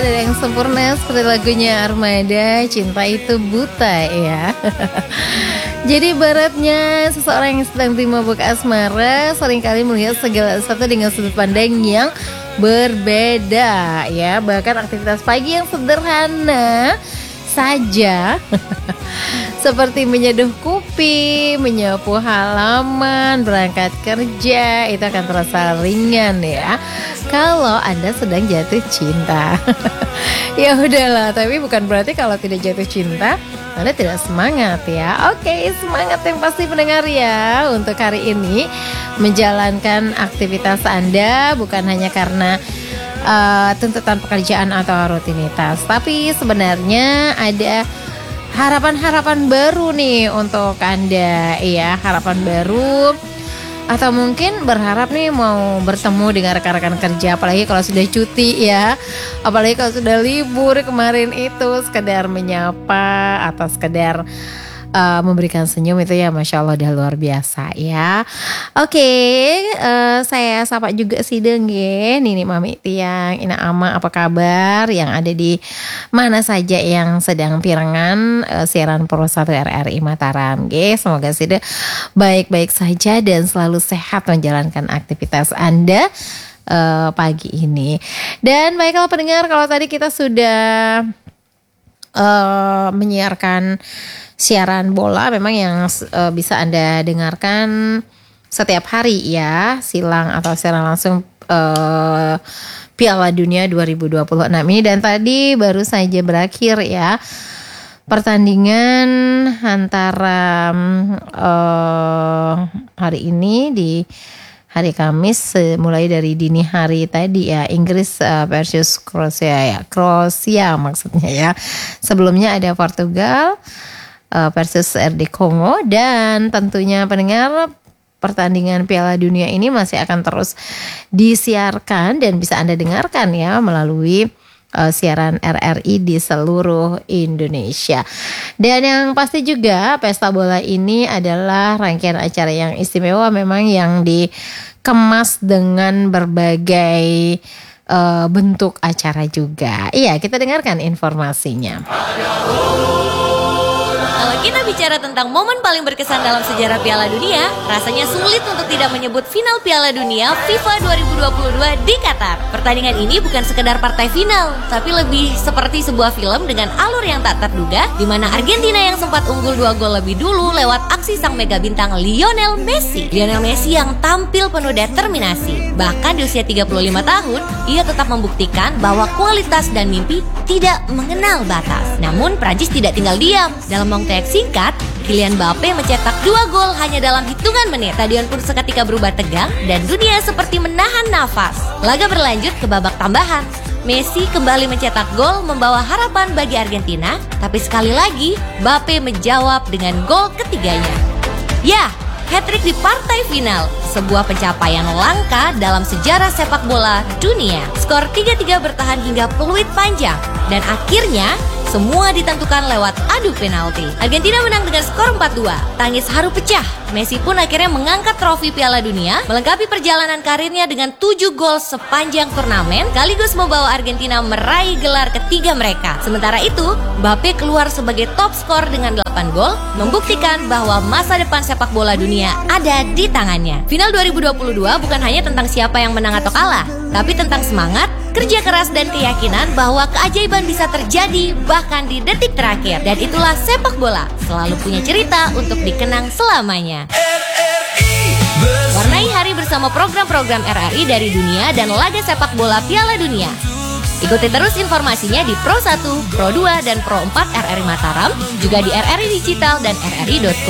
ada yang sempurna seperti lagunya Armada, Cinta Itu Buta ya. Jadi baratnya seseorang yang sedang dimabuk asmara seringkali melihat segala sesuatu dengan sudut pandang yang berbeda ya. Bahkan aktivitas pagi yang sederhana saja seperti menyeduh kopi, menyapu halaman, berangkat kerja itu akan terasa ringan ya kalau Anda sedang jatuh cinta. Ya udahlah, tapi bukan berarti kalau tidak jatuh cinta Anda tidak semangat ya. Oke, semangat yang pasti pendengar ya untuk hari ini menjalankan aktivitas Anda bukan hanya karena tuntutan pekerjaan atau rutinitas, tapi sebenarnya ada harapan-harapan baru nih untuk Anda ya, harapan baru atau mungkin berharap nih mau bertemu dengan rekan-rekan kerja, apalagi kalau sudah cuti ya, apalagi kalau sudah libur kemarin itu, sekedar menyapa atau sekedar memberikan senyum itu ya Masya Allah udah luar biasa ya. Oke, saya sapa juga si Dengge, Nini Mami Tiang, Ina Ama apa kabar yang ada di mana saja yang sedang pirengan siaran Pro 1 RRI Mataram. Semoga sih baik-baik saja dan selalu sehat menjalankan aktivitas Anda pagi ini. Dan baiklah pendengar, kalau tadi kita sudah menyiarkan siaran bola memang yang bisa Anda dengarkan setiap hari ya, silang atau siaran langsung Piala Dunia 2026 ini. Dan tadi baru saja berakhir ya pertandingan antara hari ini di hari Kamis mulai dari dini hari tadi ya, Inggris versus Kroasia ya, Kroasia maksudnya ya. Sebelumnya ada Portugal versus RD Kongo, dan tentunya pendengar pertandingan Piala Dunia ini masih akan terus disiarkan dan bisa Anda dengarkan ya melalui siaran RRI di seluruh Indonesia. Dan yang pasti juga pesta bola ini adalah rangkaian acara yang istimewa memang yang dikemas dengan berbagai bentuk acara juga. Iya, kita dengarkan informasinya. Kalau kita bicara tentang momen paling berkesan dalam sejarah Piala Dunia, rasanya sulit untuk tidak menyebut final Piala Dunia FIFA 2022 di Qatar. Pertandingan ini bukan sekedar partai final, tapi lebih seperti sebuah film dengan alur yang tak terduga, di mana Argentina yang sempat unggul 2 gol lebih dulu lewat aksi sang mega bintang Lionel Messi. Lionel Messi yang tampil penuh determinasi. Bahkan di usia 35 tahun, ia tetap membuktikan bahwa kualitas dan mimpi tidak mengenal batas. Namun Prancis tidak tinggal diam. Dalam singkat, Kylian Mbappe mencetak 2 gol hanya dalam hitungan menit. Stadion pun seketika berubah tegang dan dunia seperti menahan nafas. Laga berlanjut ke babak tambahan. Messi kembali mencetak gol membawa harapan bagi Argentina, tapi sekali lagi Mbappe menjawab dengan gol ketiganya. Ya, hat-trick di partai final, sebuah pencapaian langka dalam sejarah sepak bola dunia. Skor 3-3 bertahan hingga peluit panjang dan akhirnya semua ditentukan lewat adu penalti. Argentina menang dengan skor 4-2. Tangis haru pecah. Messi pun akhirnya mengangkat trofi Piala Dunia, melengkapi perjalanan karirnya dengan 7 gol sepanjang turnamen, sekaligus membawa Argentina meraih gelar ketiga mereka. Sementara itu, Mbappe keluar sebagai top skor dengan 8 gol, membuktikan bahwa masa depan sepak bola dunia ada di tangannya. Final 2022 bukan hanya tentang siapa yang menang atau kalah, tapi tentang semangat, kerja keras dan keyakinan bahwa keajaiban bisa terjadi bahkan di detik terakhir. Dan itulah sepak bola, selalu punya cerita untuk dikenang selamanya. Warnai hari bersama program-program RRI dari dunia dan laga sepak bola Piala Dunia. Ikuti terus informasinya di Pro 1, Pro 2, dan Pro 4 RRI Mataram, juga di RRI Digital dan RRI.co.